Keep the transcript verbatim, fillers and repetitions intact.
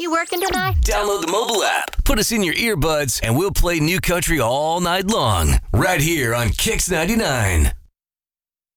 you working tonight? Download the mobile app, put us in your earbuds, and we'll play new country all night long, right here on Kix ninety-nine.